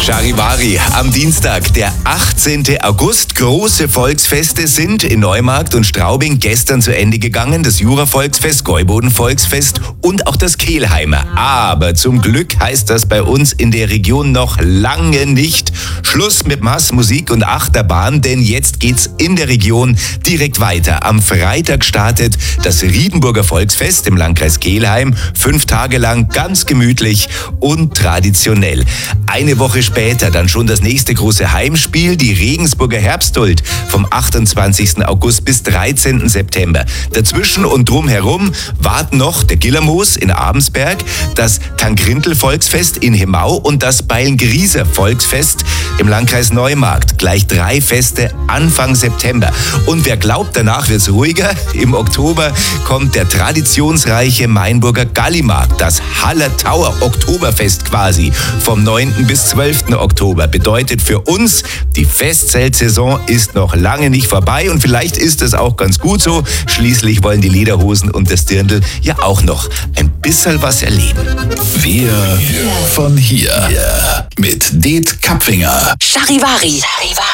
Charivari am Dienstag, der 18. August. Große Volksfeste sind in Neumarkt und Straubing gestern zu Ende gegangen. Das Jura-Volksfest, Gäuboden-Volksfest und auch das Kelheimer. Aber zum Glück heißt das bei uns in der Region noch lange nicht Schluss mit Mass, Musik und Achterbahn, denn jetzt geht's in der Region direkt weiter. Am Freitag startet das Riedenburger Volksfest im Landkreis Kelheim. 5 Tage lang ganz gemütlich und traditionell. Eine Woche später dann schon das nächste große Heimspiel, die Regensburger Herbsthuld vom 28. August bis 13. September. Dazwischen und drumherum warten noch der Gillermoos in Abensberg, das Tankrindl Volksfest in Hemau und das Beilngrieser Volksfest im Landkreis Neumarkt. Gleich 3 Feste Anfang September. Und wer glaubt, danach wird's ruhiger, im Oktober kommt der traditionsreiche Mainburger Gallimarkt, das Hallertauer Oktoberfest quasi, vom 9. bis 12. Oktober. Bedeutet für uns, die Festzeltsaison ist noch lange nicht vorbei und vielleicht ist es auch ganz gut so. Schließlich wollen die Lederhosen und das Dirndl ja auch noch ein bisschen was erleben. Wir von hier mit Det Kapfinger. Charivari.